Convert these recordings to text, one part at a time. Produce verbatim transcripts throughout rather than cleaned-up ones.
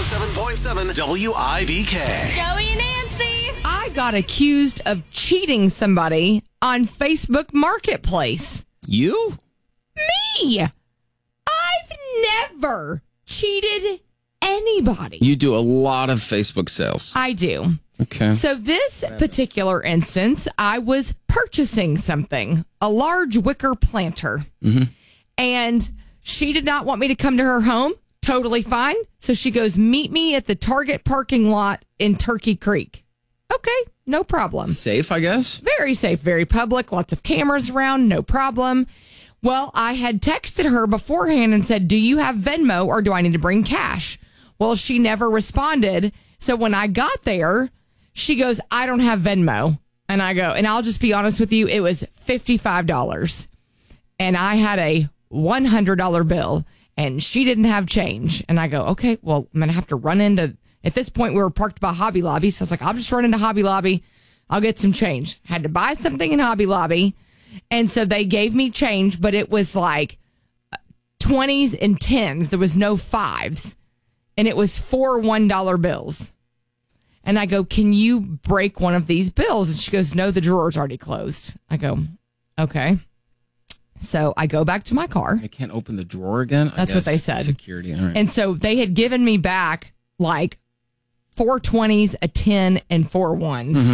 oh seven point seven W I V K. Joey and Nancy. I got accused of cheating somebody on Facebook Marketplace. You? Me! I've never cheated anybody. You do a lot of Facebook sales. I do. Okay. So this particular instance, I was purchasing something, a large wicker planter. Mm-hmm. And she did not want me to come to her home. Totally fine. So she goes, meet me at the Target parking lot in Turkey Creek. Okay, no problem. Safe, I guess? Very safe, very public, lots of cameras around, no problem. Well, I had texted her beforehand and said, do you have Venmo or do I need to bring cash? Well, she never responded. So when I got there, she goes, I don't have Venmo. And I go, and I'll just be honest with you, it was fifty-five dollars. And I had a one hundred dollars bill and she didn't have change. And I go, okay, well, I'm going to have to run into, at this point, we were parked by Hobby Lobby. So I was like, I'll just run into Hobby Lobby. I'll get some change. Had to buy something in Hobby Lobby. And so they gave me change, but it was like twenties and tens. There was no fives. And it was four one dollar bills. And I go, can you break one of these bills? And she goes, no, the drawer's already closed. I go, okay. So I go back to my car. I can't open the drawer again? That's what they said. Security. All right. And so they had given me back like four twenties, a ten, and four ones. Mm-hmm.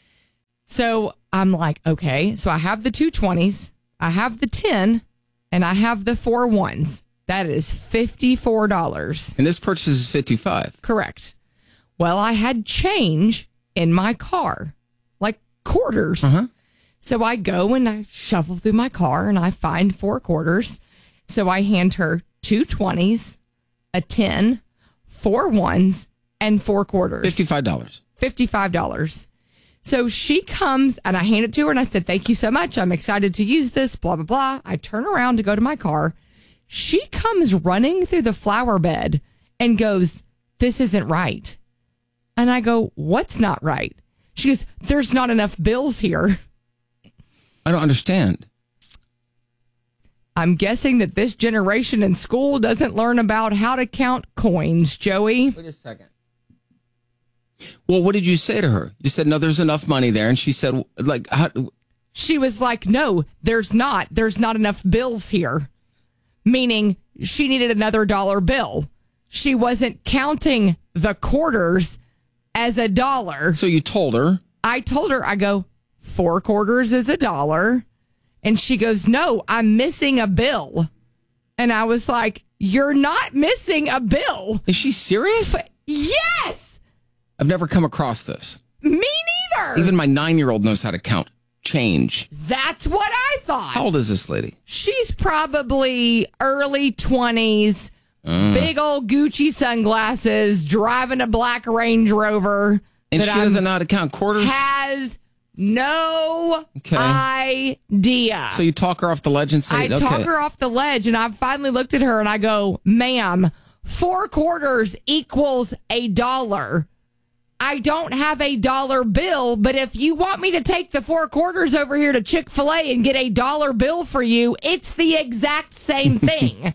So I'm like, okay. So I have the two twenties, I have the ten, and I have the four ones. That is fifty-four dollars. And this purchase is fifty-five dollars. Correct. Well, I had change in my car, like quarters. Uh-huh. So I go and I shuffle through my car and I find four quarters. So I hand her two twenties, a ten, four ones, and four quarters. fifty-five dollars. fifty-five dollars. So she comes and I hand it to her and I said, thank you so much. I'm excited to use this, blah, blah, blah. I turn around to go to my car. She comes running through the flower bed and goes, this isn't right. And I go, what's not right? She goes, there's not enough bills here. I don't understand. I'm guessing that this generation in school doesn't learn about how to count coins, Joey. Wait a second. Well, what did you say to her? You said, no, there's enough money there. And she said, like, how? She was like, no, there's not. There's not enough bills here. Meaning she needed another dollar bill. She wasn't counting the quarters as a dollar. So you told her? I told her, I go, four quarters is a dollar. And she goes, no, I'm missing a bill. And I was like, you're not missing a bill. Is she serious? But yes. I've never come across this. Me neither. Even my nine-year-old knows how to count change. That's what I thought. How old is this lady? She's probably early twenties. Mm. Big old Gucci sunglasses, driving a black Range Rover. And she I'm, doesn't know how to count quarters? Has no okay. idea. So you talk her off the ledge and say, I okay. talk her off the ledge, and I finally looked at her and I go, ma'am, four quarters equals a dollar. I don't have a dollar bill, but if you want me to take the four quarters over here to Chick-fil-A and get a dollar bill for you, it's the exact same thing.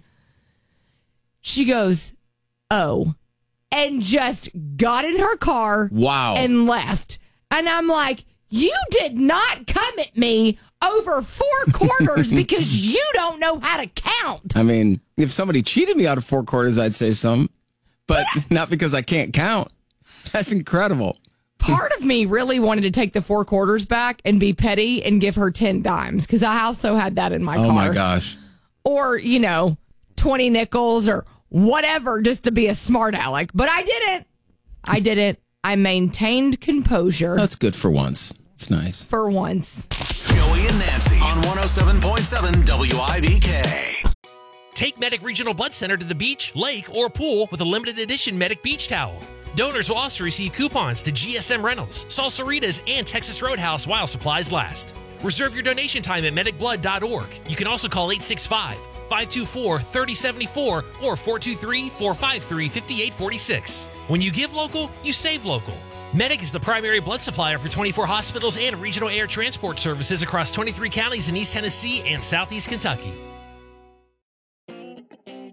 She goes, oh, and just got in her car. Wow. And left. And I'm like, you did not come at me over four quarters because you don't know how to count. I mean, if somebody cheated me out of four quarters, I'd say something, but not because I can't count. That's incredible. Part of me really wanted to take the four quarters back and be petty and give her ten dimes because I also had that in my oh car. Oh, my gosh. Or, you know, twenty nickels or whatever just to be a smart aleck. But I didn't. I didn't. I maintained composure. That's good for once. It's nice. For once. Joey and Nancy on one oh seven point seven W I V K. Take Medic Regional Blood Center to the beach, lake, or pool with a limited edition Medic Beach Towel. Donors will also receive coupons to G S M Rentals, Salsaritas, and Texas Roadhouse while supplies last. Reserve your donation time at medic blood dot org. You can also call eight six five, five two four, three oh seven four or four two three, four five three, five eight four six. When you give local, you save local. Medic is the primary blood supplier for twenty-four hospitals and regional air transport services across twenty-three counties in East Tennessee and Southeast Kentucky.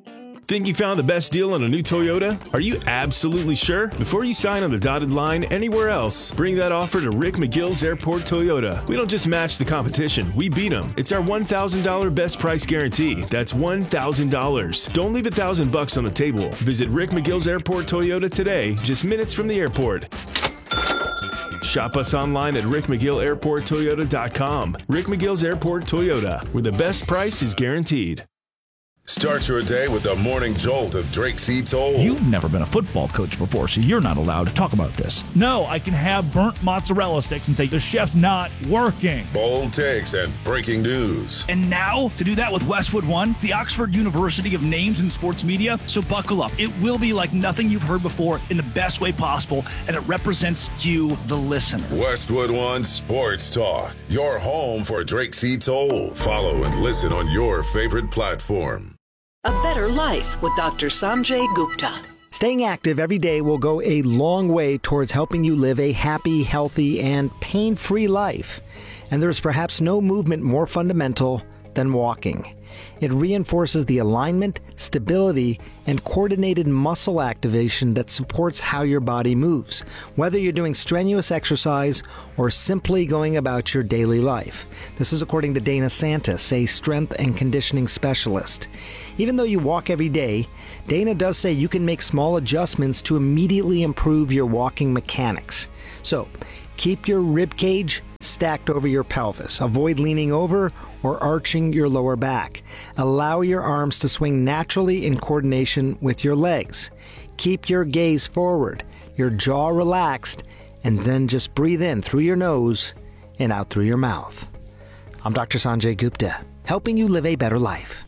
Think you found the best deal on a new Toyota? Are you absolutely sure? Before you sign on the dotted line anywhere else, bring that offer to Rick McGill's Airport Toyota. We don't just match the competition, we beat them. It's our one thousand dollars best price guarantee. That's one thousand dollars. Don't leave a thousand bucks on the table. Visit Rick McGill's Airport Toyota today, just minutes from the airport. Shop us online at rick mcgill airport toyota dot com. Rick McGill's Airport Toyota, where the best price is guaranteed. Start your day with the morning jolt of Drake C. Toll. You've never been a football coach before, so you're not allowed to talk about this. No, I can have burnt mozzarella sticks and say the chef's not working. Bold takes and breaking news. And now, to do that with Westwood One, the Oxford University of Names in Sports Media. So buckle up. It will be like nothing you've heard before in the best way possible, and it represents you, the listener. Westwood One Sports Talk, your home for Drake C. Toll. Follow and listen on your favorite platform. A better life with Doctor Sanjay Gupta. Staying active every day will go a long way towards helping you live a happy, healthy, and pain-free life. And there's perhaps no movement more fundamental than walking. It reinforces the alignment, stability, and coordinated muscle activation that supports how your body moves, whether you're doing strenuous exercise or simply going about your daily life. This is according to Dana Santis, a strength and conditioning specialist. Even though you walk every day, Dana does say you can make small adjustments to immediately improve your walking mechanics. So, keep your rib cage stacked over your pelvis. Avoid leaning over or arching your lower back. Allow your arms to swing naturally in coordination with your legs. Keep your gaze forward, your jaw relaxed, and then just breathe in through your nose and out through your mouth. I'm Doctor Sanjay Gupta, helping you live a better life.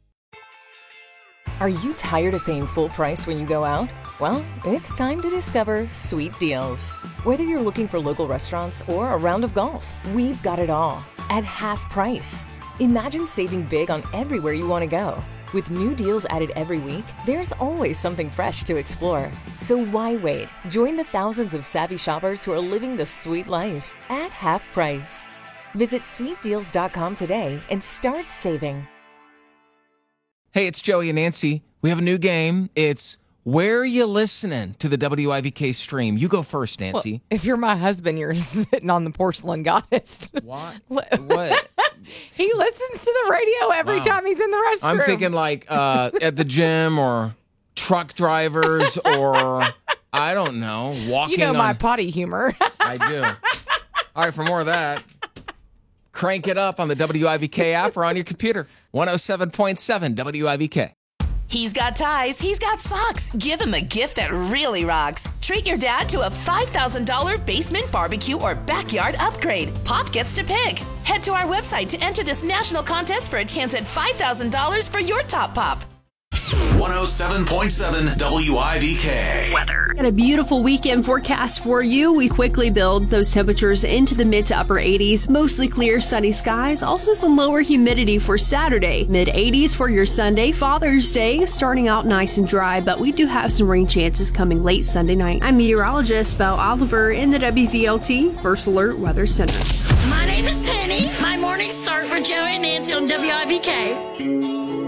Are you tired of paying full price when you go out? Well, it's time to discover Sweet Deals. Whether you're looking for local restaurants or a round of golf, we've got it all at half price. Imagine saving big on everywhere you want to go. With new deals added every week, there's always something fresh to explore. So why wait? Join the thousands of savvy shoppers who are living the sweet life at half price. Visit sweet deals dot com today and start saving. Hey, it's Joey and Nancy. We have a new game. It's Where Are You Listening to the W I V K stream? You go first, Nancy. Well, if you're my husband, you're sitting on the porcelain goddess. What? What? He listens to the radio every Wow. time he's in the restroom. I'm thinking like uh, at the gym or truck drivers or, I don't know, walking You know my on... potty humor. I do. All right, for more of that, crank it up on the W I V K app or on your computer. one oh seven point seven W I V K. He's got ties, he's got socks. Give him a gift that really rocks. Treat your dad to a five thousand dollars basement barbecue or backyard upgrade. Pop gets to pick. Head to our website to enter this national contest for a chance at five thousand dollars for your top pop. one oh seven point seven W I V K. Weather. Got a beautiful weekend forecast for you. We quickly build those temperatures into the mid to upper eighties. Mostly clear, sunny skies. Also some lower humidity for Saturday. Mid eighties for your Sunday. Father's Day starting out nice and dry, but we do have some rain chances coming late Sunday night. I'm meteorologist Belle Oliver in the W V L T First Alert Weather Center. My name is Penny. My mornings start with Joey and Nancy on W I V K.